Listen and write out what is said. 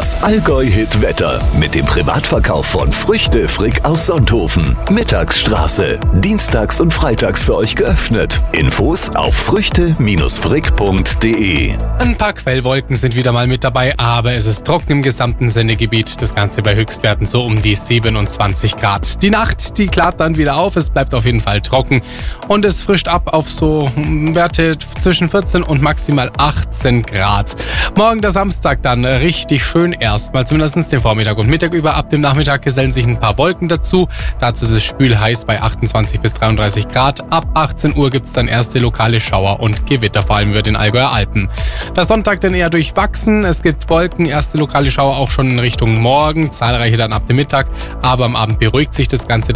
Das Allgäu-Hit-Wetter mit dem Privatverkauf von Früchte Frick aus Sonthofen. Mittagsstraße. Dienstags und freitags für euch geöffnet. Infos auf früchte-frick.de. Ein paar Quellwolken sind wieder mal mit dabei, aber es ist trocken im gesamten Sendegebiet. Das Ganze bei Höchstwerten so um die 27 Grad. Die Nacht, die klart dann wieder auf. Es bleibt auf jeden Fall trocken und es frischt ab auf so Werte zwischen 14 und maximal 18 Grad. Morgen der Samstag dann richtig schön erstmal, zumindest den Vormittag und Mittag über. Ab dem Nachmittag gesellen sich ein paar Wolken dazu. Dazu ist es spülheiß bei 28 bis 33 Grad. Ab 18 Uhr gibt es dann erste lokale Schauer und Gewitter, vor allem über den Allgäuer Alpen. Der Sonntag dann eher durchwachsen. Es gibt Wolken, erste lokale Schauer auch schon in Richtung Morgen, zahlreiche dann ab dem Mittag. Aber am Abend beruhigt sich das Ganze.